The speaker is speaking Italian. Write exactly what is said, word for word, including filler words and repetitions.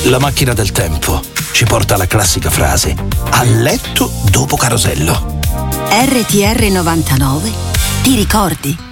La macchina del tempo ci porta alla classica frase: a letto dopo Carosello. R T R novantanove ti ricordi?